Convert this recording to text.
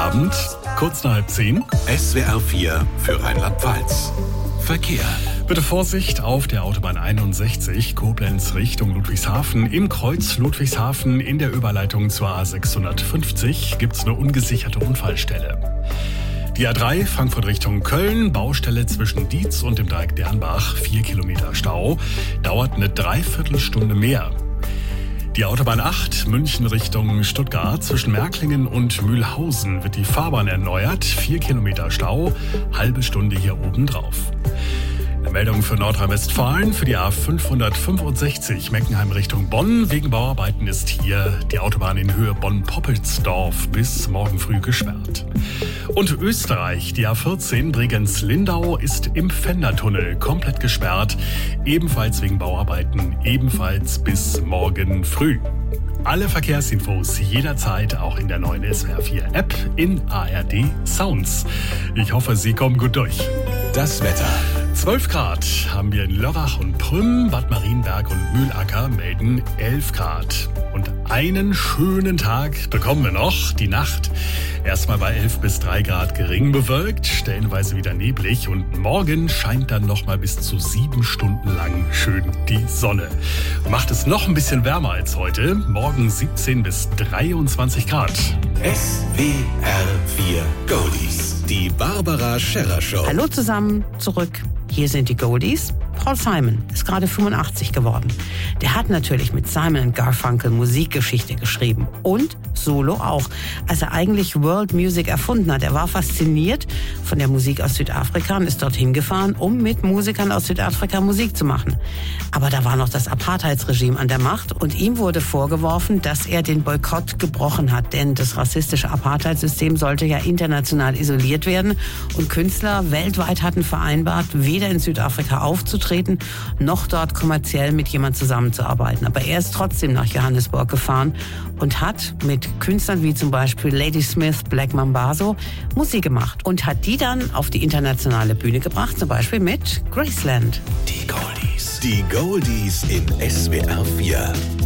Abend, kurz nach 9:30. SWR 4 für Rheinland-Pfalz. Verkehr. Bitte Vorsicht auf der Autobahn 61, Koblenz Richtung Ludwigshafen. Im Kreuz Ludwigshafen in der Überleitung zur A650 gibt's eine ungesicherte Unfallstelle. Die A3 Frankfurt Richtung Köln, Baustelle zwischen Dietz und dem Dreieck Dernbach, 4 Kilometer Stau, dauert eine Dreiviertelstunde mehr. Die Autobahn 8 München Richtung Stuttgart, zwischen Märklingen und Mühlhausen wird die Fahrbahn erneuert, 4 Kilometer Stau, halbe Stunde hier oben drauf. Eine Meldung für Nordrhein-Westfalen für die A565 Meckenheim Richtung Bonn. Wegen Bauarbeiten ist hier die Autobahn in Höhe Bonn-Poppelsdorf bis morgen früh gesperrt. Und Österreich, die A14 Bregenz-Lindau ist im Pfändertunnel komplett gesperrt. Ebenfalls wegen Bauarbeiten, ebenfalls bis morgen früh. Alle Verkehrsinfos jederzeit auch in der neuen SWR 4 App in ARD Sounds. Ich hoffe, Sie kommen gut durch. Das Wetter. 12 Grad haben wir in Lörrach und Prüm, Bad Marienberg und Mühlacker melden 11 Grad. Und einen schönen Tag bekommen wir noch, die Nacht. Erstmal bei 11 bis 3 Grad gering bewölkt, stellenweise wieder neblig. Und morgen scheint dann nochmal bis zu 7 Stunden lang schön die Sonne. Macht es noch ein bisschen wärmer als heute. Morgen 17 bis 23 Grad. SWR 4 Goldies. Die Barbara Scherrer Show. Hallo zusammen, zurück. Hier sind die Goldies. Paul Simon ist gerade 85 geworden. Der hat natürlich mit Simon & Garfunkel Musikgeschichte geschrieben. Und solo auch, als er eigentlich World Music erfunden hat. Er war fasziniert von der Musik aus Südafrika und ist dorthin gefahren, um mit Musikern aus Südafrika Musik zu machen. Aber da war noch das Apartheidsregime an der Macht und ihm wurde vorgeworfen, dass er den Boykott gebrochen hat. Denn das rassistische Apartheidssystem sollte ja international isoliert werden. Und Künstler weltweit hatten vereinbart, weder in Südafrika aufzutreten, noch dort kommerziell mit jemand zusammenzuarbeiten. Aber er ist trotzdem nach Johannesburg gefahren und hat mit Künstlern wie zum Beispiel Lady Smith, Black Mambazo Musik gemacht und hat die dann auf die internationale Bühne gebracht, zum Beispiel mit Graceland. Die Goldies. Die Goldies in SWR 4.